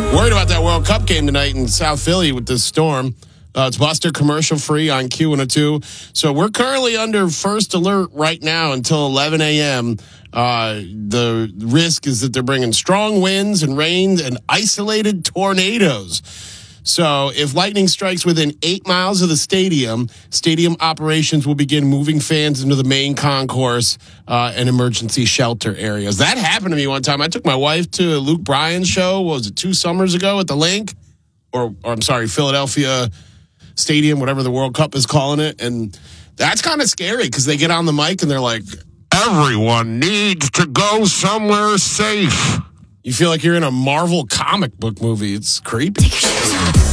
Worried about that World Cup game tonight in South Philly with this storm. It's Buster commercial free on Q102. So we're currently under first alert right now until 11 a.m. The risk is that they're bringing strong winds and rain and isolated tornadoes. So if lightning strikes within 8 miles of the stadium operations will begin moving fans into the main concourse and emergency shelter areas. That happened to me one time. I took my wife to Luke Bryan's show, what was it, 2 summers ago at the Link? Or I'm sorry, Philadelphia Stadium, whatever the World Cup is calling it. And that's kind of scary because they get on the mic and they're like, everyone needs to go somewhere safe. You feel like you're in a Marvel comic book movie. It's creepy.